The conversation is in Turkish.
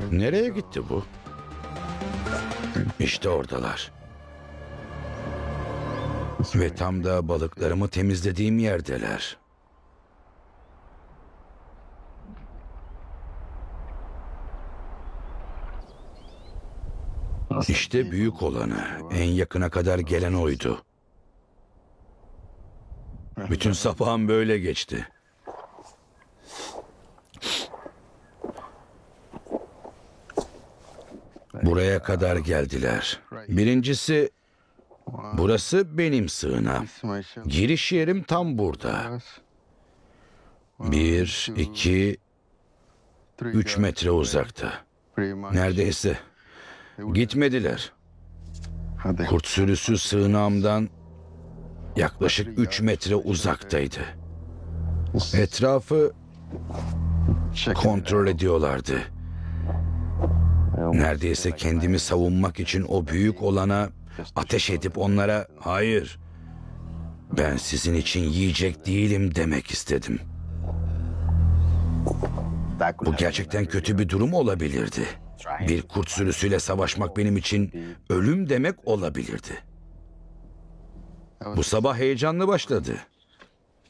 Nereye gitti bu? İşte oradalar. Ve tam da balıklarımı temizlediğim yerdeler. İşte büyük olanı, en yakına kadar gelen oydu. Bütün sabahım böyle geçti. Buraya kadar geldiler. Birincisi, burası benim sığınağım. Giriş yerim tam burada. 1, 2, 3 metre uzakta. Neredeyse. Gitmediler. Kurt sürüsü sığınağımdan yaklaşık 3 metre uzaktaydı. Etrafı kontrol ediyorlardı. Neredeyse kendimi savunmak için o büyük olana ateş edip onlara "Hayır, ben sizin için yiyecek değilim" demek istedim. Bu gerçekten kötü bir durum olabilirdi. Bir kurt sürüsüyle savaşmak benim için ölüm demek olabilirdi. Bu sabah heyecanlı başladı.